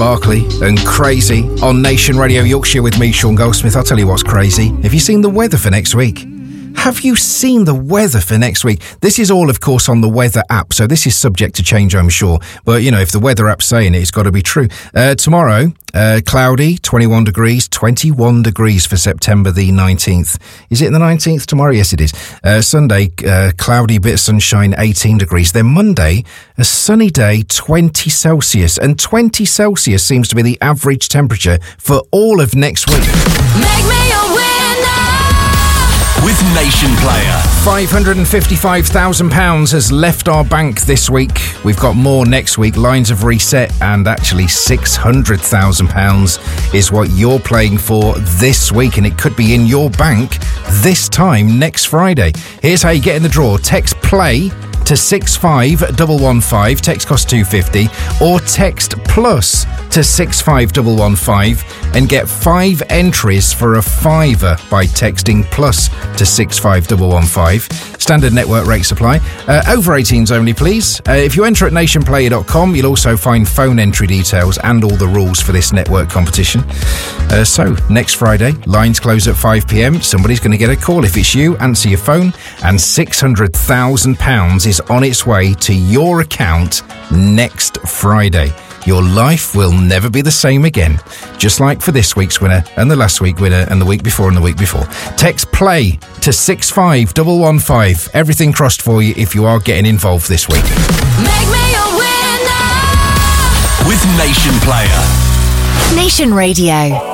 Barkley and Crazy on Nation Radio Yorkshire with me, Sean Goldsmith. I'll tell you what's crazy. Have you seen the weather for next week? Have you seen the weather for next week? This is all, of course, on the weather app, so this is subject to change, I'm sure. But, you know, if the weather app's saying it, it's got to be true. Tomorrow, cloudy, 21 degrees for September the 19th. Is it the 19th tomorrow? Yes, it is. Sunday, cloudy, bit of sunshine, 18 degrees. Then Monday, a sunny day, 20 Celsius. And 20 Celsius seems to be the average temperature for all of next week. Make me a winner! With Nation Player. £555,000 has left our bank this week. We've got more next week. Lines have reset, and actually £600,000 is what you're playing for this week, and it could be in your bank this time next Friday. Here's how you get in the draw. Text PLAY to 65115, text costs £2.50, or text plus to 65115 and get 5 entries for a £5 by texting plus to 65115. Standard network rates apply. Over 18s only, please. If you enter at nationplayer.com, you'll also find phone entry details and all the rules for this network competition. So, next Friday, lines close at 5pm. Somebody's going to get a call. If it's you, answer your phone, and £600,000 is on its way to your account next Friday. Your life will never be the same again. Just like for this week's winner, and the last week winner, and the week before, and the week before. Text PLAY to 65115. Everything crossed for you if you are getting involved this week. Make me a winner! With Nation Player. Nation Radio.